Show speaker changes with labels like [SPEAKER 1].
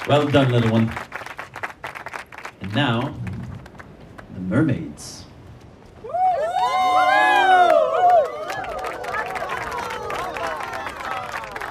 [SPEAKER 1] Well done, little one. And now, the mermaids.